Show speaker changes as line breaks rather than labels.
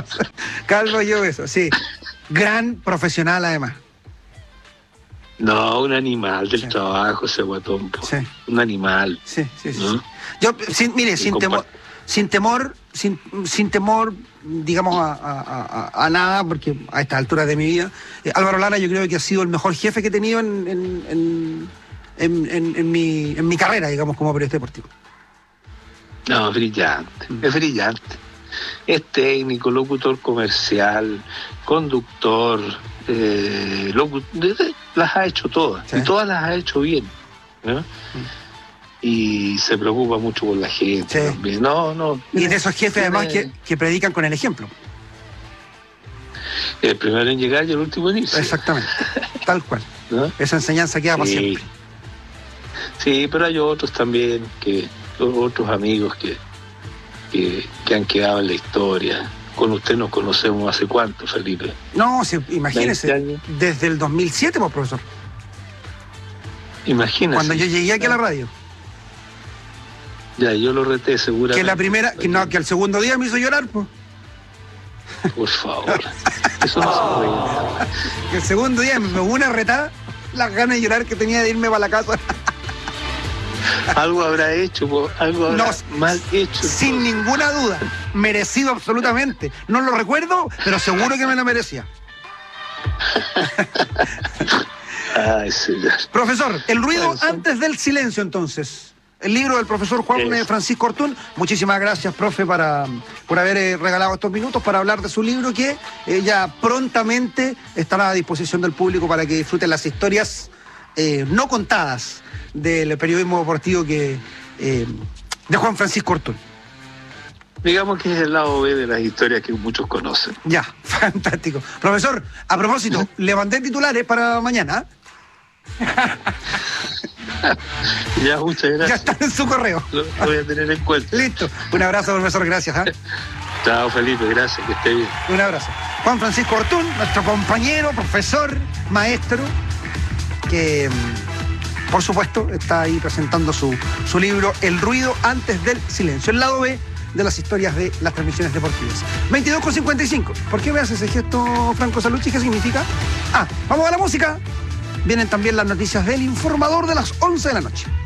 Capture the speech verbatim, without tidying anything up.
Calvo y obeso, sí. Gran profesional además.
No, un animal del
Sí.
trabajo ese guatón. Po.
Sí.
Un animal.
Sí, sí, sí.
¿no?
sí. Yo, sin, mire,
Y
sin
compart-
temor, sin temor, sin, sin temor, digamos, a, a- a- a nada, porque a esta altura de mi vida, eh, Álvaro Lara yo creo que ha sido el mejor jefe que he tenido en, en, en, en- en- en mi, en mi carrera, digamos, como periodista deportivo.
No, es brillante, es brillante. Es técnico, locutor comercial, conductor, eh, locu- de- de- las ha hecho todas,
Sí.
y todas las ha hecho bien. ¿no? Y se preocupa mucho por la gente
Sí.
también. No, no.
Y de esos jefes, además, que,
tiene-
que predican con el ejemplo.
El primero en llegar y el último en irse.
Exactamente. Tal cual.
¿no?
Esa enseñanza queda para
Sí.
siempre.
Sí, pero hay otros también, que otros amigos que, que, que han quedado en la historia. Con usted nos conocemos hace cuánto, Felipe.
No, sí, imagínese,
veinte años.
desde el dos mil siete, pues, profesor,
Imagínese.
cuando yo llegué aquí a la radio.
Ya, yo lo reté seguramente.
Que la primera, que no, que el segundo día me hizo llorar, pues.
Por favor. Eso no se puede.
Que el segundo día me hubo una retada, las ganas de llorar que tenía de irme para la casa.
Algo habrá hecho, po, algo habrá
No,
mal hecho.
Sin ninguna duda. Merecido absolutamente. No lo recuerdo, pero seguro que me lo merecía.
Ay, señor.
Profesor, el ruido
Bueno, sí.
antes del silencio, entonces. El libro del profesor Juan
Eso.
eh, Francisco Ortún. Muchísimas gracias, profe, para, por haber eh, regalado estos minutos para hablar de su libro, que eh, ya prontamente estará a disposición del público para que disfruten las historias eh, no contadas del periodismo deportivo que eh, de Juan Francisco Ortún.
Digamos que es el lado B de las historias que muchos conocen.
Ya, fantástico. Profesor, a propósito, le mandé titulares para mañana.
Ya, muchas
Ya
gracias.
están en su correo.
Lo voy a tener en cuenta.
Listo. Un abrazo, profesor. Gracias. ¿eh?
Chao, Felipe. Gracias. Que esté bien.
Un abrazo. Juan Francisco Ortún, nuestro compañero, profesor, maestro, que mm, por supuesto está ahí presentando su, su libro El ruido antes del silencio, el lado B de las historias de las transmisiones deportivas. veintidós con cincuenta y cinco. ¿Por qué me hace ese gesto, Franco Salucci? ¿Qué significa? Ah, vamos a la música. Vienen también las noticias del informador de las once de la noche.